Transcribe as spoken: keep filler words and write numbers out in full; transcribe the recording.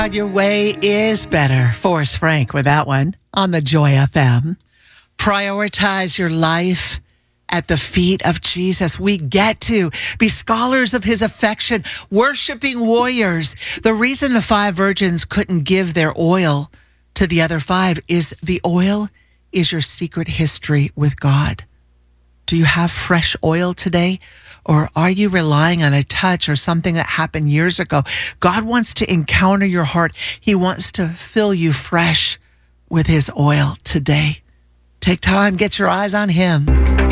Your way is better. Forrest Frank with that one on the Joy F M. Prioritize your life at the feet of Jesus. We get to be scholars of his affection, worshiping warriors. The reason the five virgins couldn't give their oil to the other five is the oil is your secret history with God. Do you have fresh oil today? Or are you relying on a touch or something that happened years ago? God wants to encounter your heart. He wants to fill you fresh with his oil today. Take time, get your eyes on him.